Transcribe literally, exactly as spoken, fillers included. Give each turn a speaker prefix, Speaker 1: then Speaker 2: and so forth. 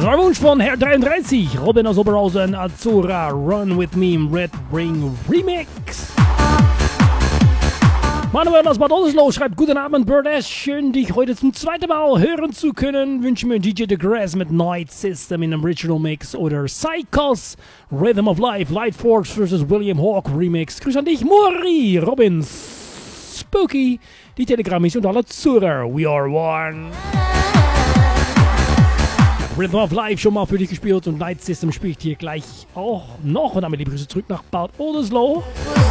Speaker 1: war ein Wunsch von Herr dreiunddreißig, Robin aus Oberhausen, Azura, Run With Me im Red Ring Remix. Manuel aus Bad Oldesloe schreibt, guten Abend, Birdash, schön dich heute zum zweiten Mal hören zu können. Wünsche mir D J The Grass mit Night System in einem Original Mix oder Psychos, Rhythm of Life, Light Force versus William Hawk Remix. Grüß an dich, Mori, Robin, Spooky, die Telegram-Is und alle Zuhörer. We are one. Rhythm of Life schon mal für dich gespielt und Night System spielt hier gleich auch noch. Und damit liebe Grüße zurück nach Bad Oldesloe.